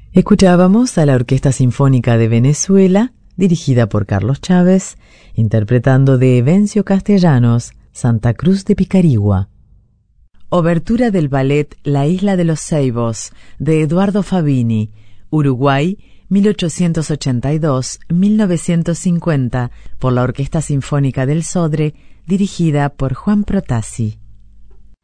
Escuchábamos a la Orquesta Sinfónica de Venezuela, dirigida por Carlos Chávez, interpretando de Evencio Castellanos, Santa Cruz de Picarigua. Obertura del ballet La Isla de los Ceibos, de Eduardo Fabini, Uruguay, 1882-1950, por la Orquesta Sinfónica del Sodre, dirigida por Juan Protasi.